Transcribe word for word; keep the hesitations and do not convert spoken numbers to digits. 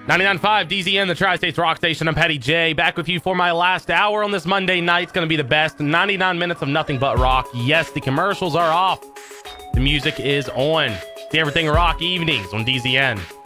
ninety-nine point five D Z N, the Tri-States Rock Station. I'm Petty J, back with you for my last hour on this Monday night. It's going to be the best. ninety-nine minutes of nothing but rock. Yes, the commercials are off. The music is on. The Everything Rock evenings on D Z N.